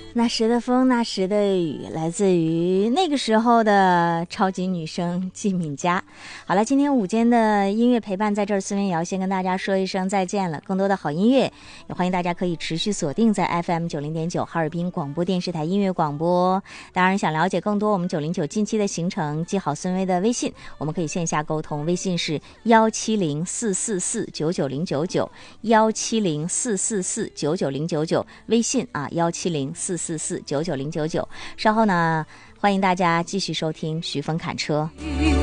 那时的风，那时的雨，来自于那个时候的超级女声季敏佳。好了，今天午间的音乐陪伴在这儿，思源也要先跟大家说一声再见了。更多的好音乐，也欢迎大家可以持续锁定在 FM90.9 哈尔滨广播电视台音乐广播。当然，想了解更多我们909近期的行程，记好孙威的微信，我们可以线下沟通，微信是1704499099170449999，微信啊170449999。稍后呢，欢迎大家继续收听徐峰侃车。